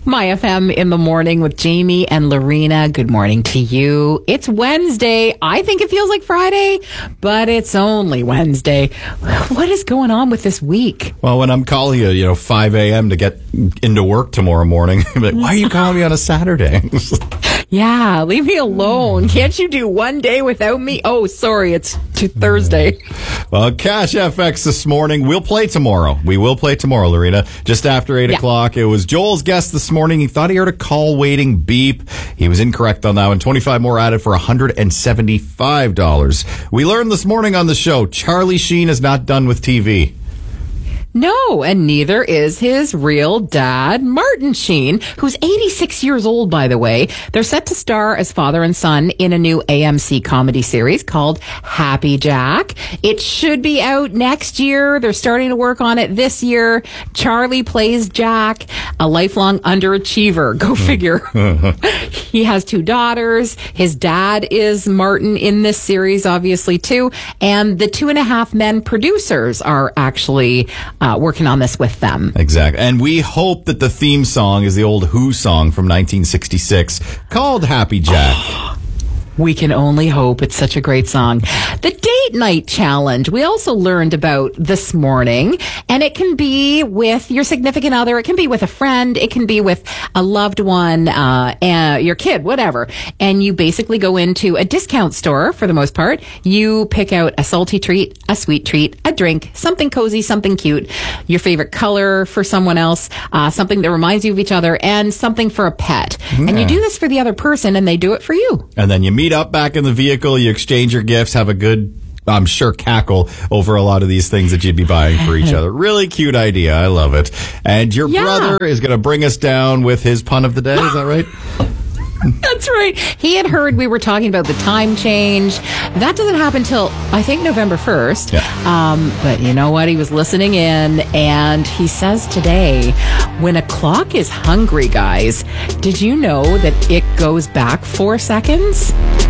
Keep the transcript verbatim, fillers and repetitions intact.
My F M in the morning with Jamie and Lorena. Good morning to you. It's Wednesday. I think it feels like Friday, but it's only Wednesday. What is going on with this week? Well, when I'm calling you, you know, five a.m. to get into work tomorrow morning, I'm like, why are you calling me on a Saturday? Yeah, leave me alone. Can't you do one day without me? Oh, sorry, it's t- Thursday. Well, Cash F X this morning. We'll play tomorrow. We will play tomorrow, Lorena. Just after eight Yeah. o'clock. It was Joel's guest this morning. He thought he heard a call waiting beep. He was incorrect on that one. twenty-five more added for one hundred seventy-five dollars. We learned this morning on the show, Charlie Sheen is not done with T V. No, and neither is his real dad, Martin Sheen, who's eighty-six years old, by the way. They're set to star as father and son in a new A M C comedy series called Happy Jack. It should be out next year. They're starting to work on it this year. Charlie plays Jack, a lifelong underachiever. Go figure. He has two daughters. His dad is Martin in this series, obviously, too. And the Two and a Half Men producers are actually Uh, working on this with them. Exactly. And we hope that the theme song is the old Who song from nineteen sixty-six called Happy Jack. We can only hope. It's such a great song. The date night challenge we also learned about this morning, and it can be with your significant other, it can be with a friend, it can be with a loved one, uh, uh your kid, whatever. And you basically go into a discount store for the most part. You pick out a salty treat, a sweet treat, a drink, something cozy, something cute, your favorite color for someone else, uh, something that reminds you of each other, and something for a pet. Yeah. And you do this for the other person, and they do it for you. And then you meet up back in the vehicle, you exchange your gifts, have a good, I'm sure, cackle over a lot of these things that you'd be buying for each other. Really cute idea. I love it. And your Yeah. brother is going to bring us down with his pun of the day. Is that right? That's right. He had heard we were talking about the time change. That doesn't happen till, I think, November first. Yeah. Um, but you know what? He was listening in, and he says today, when a clock is hungry, guys, did you know that it goes back four seconds?